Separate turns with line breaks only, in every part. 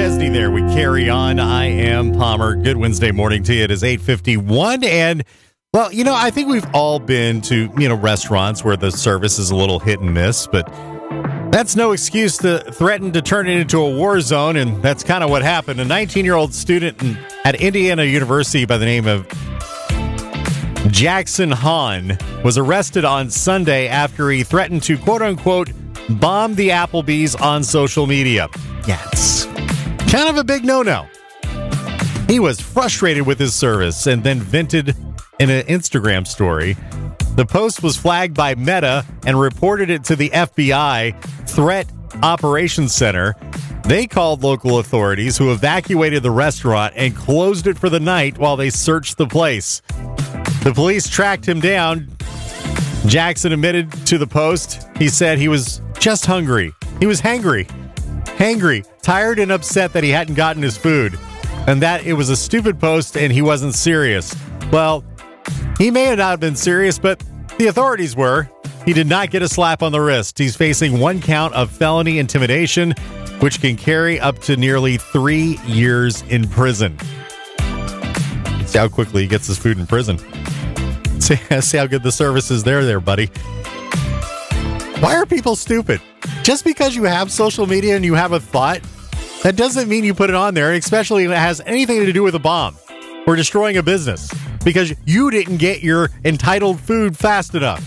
Chesney there. We carry on. I am Palmer. Good Wednesday morning to you. It is 8:51. And, well, I think we've all been to, restaurants where the service is a little hit and miss, but that's no excuse to threaten to turn it into a war zone, and that's kind of what happened. A 19-year-old student at Indiana University by the name of Jackson Hahn was arrested on Sunday after he threatened to, quote-unquote, bomb the Applebee's on social media. Yeah, it's kind of a big no-no. He was frustrated with his service and then vented in an Instagram story. The post was flagged by Meta and reported it to the FBI Threat Operations Center. They called local authorities who evacuated the restaurant and closed it for the night while they searched the place. The police tracked him down. Jackson admitted to the post. He said he was just hungry. He was hangry, tired and upset that he hadn't gotten his food, and that it was a stupid post and he wasn't serious. Well, he may have not been serious, but the authorities were. He did not get a slap on the wrist. He's facing 1 count of felony intimidation, which can carry up to nearly 3 years in prison. See how quickly he gets his food in prison. See how good the service is there, buddy. Why are people stupid? Just because you have social media and you have a thought, that doesn't mean you put it on there, especially if it has anything to do with a bomb or destroying a business, because you didn't get your entitled food fast enough.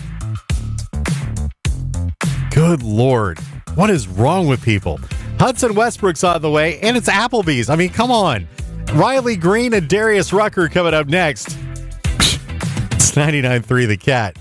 Good Lord. What is wrong with people? Hudson Westbrook's on the way, and it's Applebee's. I mean, come on. Riley Green and Darius Rucker coming up next. It's 99.3 The Cat.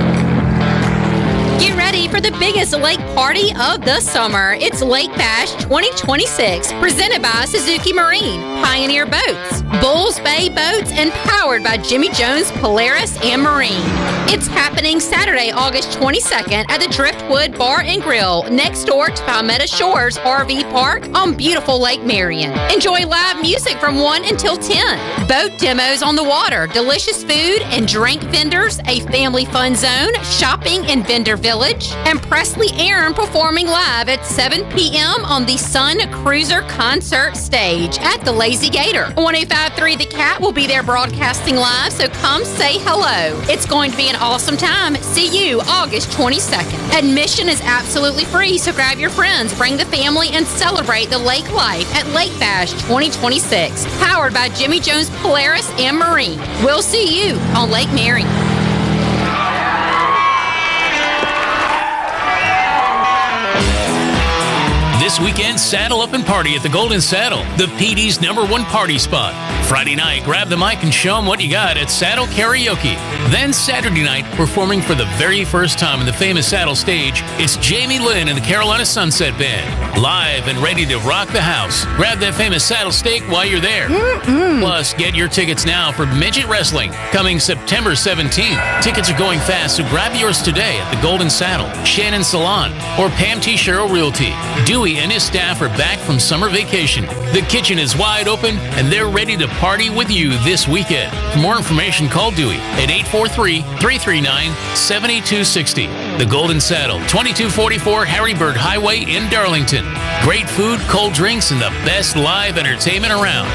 Get ready for the biggest lake party of the summer. It's Lake Bash 2026, presented by Suzuki Marine, Pioneer Boats, Bulls Bay Boats, and powered by Jimmy Jones Polaris and Marine. It's happening Saturday, August 22nd at the Driftwood Bar and Grill, next door to Palmetto Shores RV Park on beautiful Lake Marion. Enjoy live music from 1 until 10, boat demos on the water, delicious food and drink vendors, a family fun zone, shopping and vendor village, and Presley Aaron performing live at 7 p.m. on the Sun Cruiser concert stage at the Lazy Gator. 1053 The Cat will be there broadcasting live, so come say hello. It's going to be an awesome time. See you August 22nd. Admission is absolutely free, so grab your friends, bring the family, and celebrate the lake life at Lake Bash 2026, powered by Jimmy Jones Polaris and Marine. We'll see you on Lake Marion.
This weekend, saddle up and party at the Golden Saddle, the PD's #1 party spot. Friday night, grab the mic and show them what you got at Saddle Karaoke. Then Saturday night, performing for the very first time in the famous Saddle stage, it's Jamie Lynn and the Carolina Sunset Band. Live and ready to rock the house. Grab that famous saddle steak while you're there. Plus, get your tickets now for Midget Wrestling, coming September 17th. Tickets are going fast, so grab yours today at the Golden Saddle, Shannon Salon, or Pam T. Sherrill Realty. Dewey and his staff are back from summer vacation. The kitchen is wide open, and they're ready to party with you this weekend. For more information, call Dewey at 843-339-7260. The Golden Saddle, 2244 Harry Bird Highway in Darlington. Great food, cold drinks, and the best live entertainment around.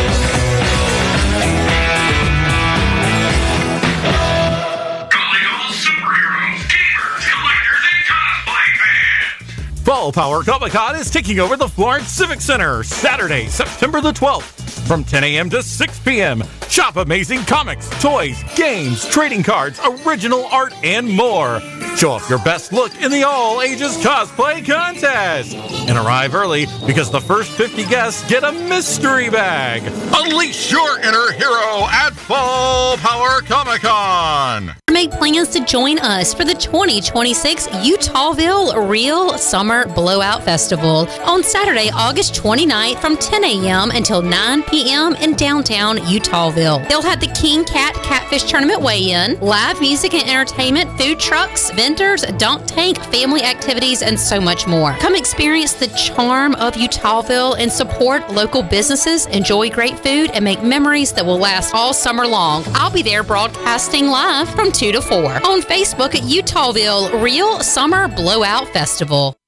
Fall Power Comic-Con is taking over the Florence Civic Center Saturday, September the 12th from 10 a.m. to 6 p.m. Shop amazing comics, toys, games, trading cards, original art, and more. Show off your best look in the all-ages cosplay contest. And arrive early because the first 50 guests get a mystery bag. Unleash your inner hero at Fall Power Comic-Con.
Make plans to join us for the 2026 Utahville Real Summer Blowout Festival on Saturday, August 29th from 10 a.m. until 9 p.m. in downtown Utahville. They'll have the King Cat Catfish Tournament weigh-in, live music and entertainment, food trucks, vendors, dunk tank, family activities, and so much more. Come experience the charm of Utahville and support local businesses, enjoy great food, and make memories that will last all summer long. I'll be there broadcasting live from 2 to 4 on Facebook at Utahville Real Summer Blowout Festival.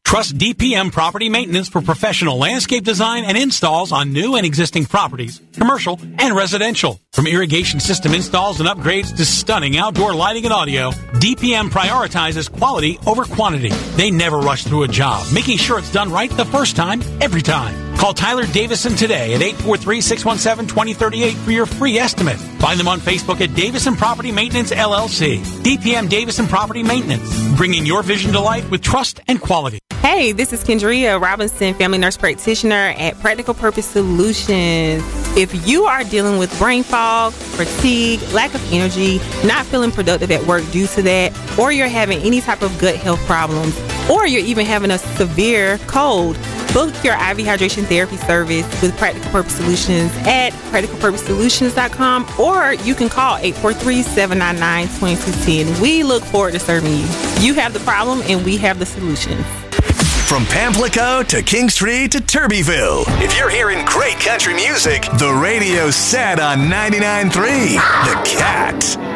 Trust DPM Property Maintenance for professional landscape design and installs on new and existing properties, commercial and residential. From irrigation system installs and upgrades to stunning outdoor lighting and audio, DPM prioritizes quality over quantity. They never rush through a job, making sure it's done right the first time, every time. Call Tyler Davison today at 843-617-2038 for your free estimate. Find them on Facebook at Davison Property Maintenance, LLC. DPM Davison Property Maintenance, bringing your vision to life with trust and quality.
Hey, this is Kendria Robinson, family nurse practitioner at Practical Purpose Solutions. If you are dealing with brain fog, fatigue, lack of energy, not feeling productive at work due to that, or you're having any type of gut health problems, or you're even having a severe cold, book your IV hydration therapy service with Practical Purpose Solutions at practicalpurposesolutions.com, or you can call 843-799-2210. We look forward to serving you. You have the problem and we have the solutions.
From Pamplico to King Street to Turbyville, if you're hearing great country music, the radio's set on 99.3 The Cat.